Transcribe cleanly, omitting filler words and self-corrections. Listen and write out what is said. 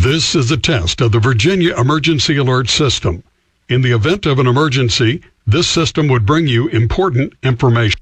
This is a test of the Virginia Emergency Alert System. In the event of an emergency, this system would bring you important information.